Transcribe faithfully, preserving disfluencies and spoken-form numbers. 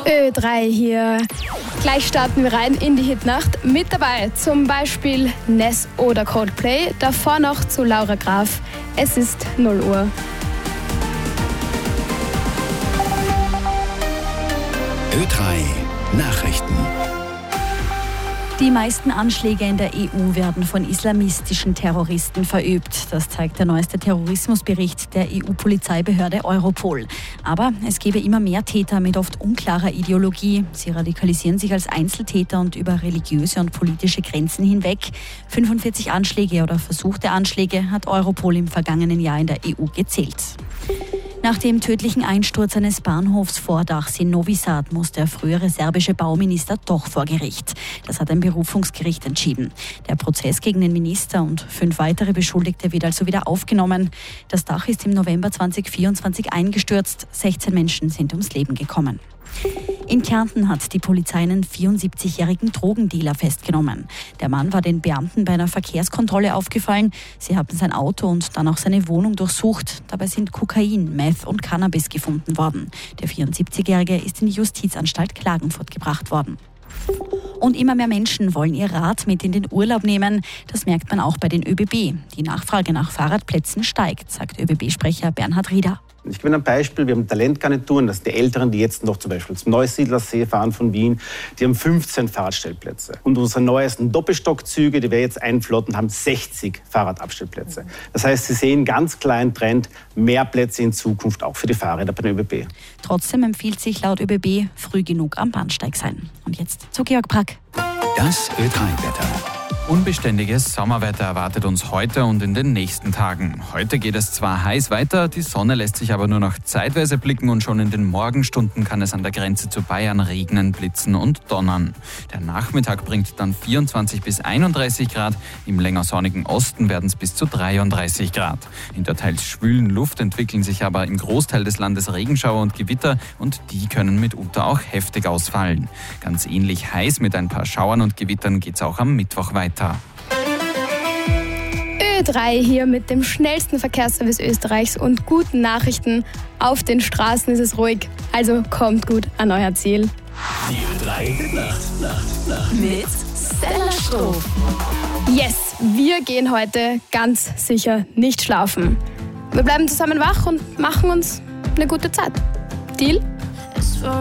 Ö drei hier. Gleich starten wir rein in die Hitnacht. Mit dabei zum Beispiel Ness oder Coldplay. Davor noch zu Laura Graf. Es ist null Uhr. Ö drei Nachrichten. Die meisten Anschläge in der E U werden von islamistischen Terroristen verübt. Das zeigt der neueste Terrorismusbericht der E U-Polizeibehörde Europol. Aber es gebe immer mehr Täter mit oft unklarer Ideologie. Sie radikalisieren sich als Einzeltäter und über religiöse und politische Grenzen hinweg. fünfundvierzig Anschläge oder versuchte Anschläge hat Europol im vergangenen Jahr in der E U gezählt. Nach dem tödlichen Einsturz eines Bahnhofsvordachs in Novi Sad muss der frühere serbische Bauminister doch vor Gericht. Das hat ein Berufungsgericht entschieden. Der Prozess gegen den Minister und fünf weitere Beschuldigte wird also wieder aufgenommen. Das Dach ist im November zweitausendvierundzwanzig eingestürzt. sechzehn Menschen sind ums Leben gekommen. In Kärnten hat die Polizei einen vierundsiebzigjährigen Drogendealer festgenommen. Der Mann war den Beamten bei einer Verkehrskontrolle aufgefallen. Sie haben sein Auto und dann auch seine Wohnung durchsucht. Dabei sind Kokain, Meth und Cannabis gefunden worden. Der vierundsiebzigjährige ist in die Justizanstalt Klagenfurt gebracht worden. Und immer mehr Menschen wollen ihr Rad mit in den Urlaub nehmen. Das merkt man auch bei den Ö B B. Die Nachfrage nach Fahrradplätzen steigt, sagt Ö B B-Sprecher Bernhard Rieder. Ich gebe ein Beispiel, wir haben Talentgarnituren, das sind die Älteren, die jetzt noch zum Beispiel zum Neusiedlersee fahren von Wien, die haben fünfzehn Fahrradstellplätze. Und unsere neuesten Doppelstockzüge, die wir jetzt einflotten, haben sechzig Fahrradabstellplätze. Das heißt, Sie sehen ganz kleinen Trend, mehr Plätze in Zukunft auch für die Fahrräder bei der Ö B B. Trotzdem empfiehlt sich laut Ö B B früh genug am Bahnsteig sein. Und jetzt zu Georg Brack. Das Ö drei Wetter. Unbeständiges Sommerwetter erwartet uns heute und in den nächsten Tagen. Heute geht es zwar heiß weiter, die Sonne lässt sich aber nur noch zeitweise blicken und schon in den Morgenstunden kann es an der Grenze zu Bayern regnen, blitzen und donnern. Der Nachmittag bringt dann vierundzwanzig bis einunddreißig Grad, im länger sonnigen Osten werden es bis zu dreiunddreißig Grad. In der teils schwülen Luft entwickeln sich aber im Großteil des Landes Regenschauer und Gewitter und die können mitunter auch heftig ausfallen. Ganz ähnlich heiß mit ein paar Schauern und Gewittern geht es auch am Mittwoch weiter. Ö drei hier mit dem schnellsten Verkehrsservice Österreichs und guten Nachrichten. Auf den Straßen ist es ruhig, also kommt gut an euer Ziel. Die Ö drei Nacht, Nacht, Nacht. Mit Stella Stroh. Yes, wir gehen heute ganz sicher nicht schlafen. Wir bleiben zusammen wach und machen uns eine gute Zeit. Deal?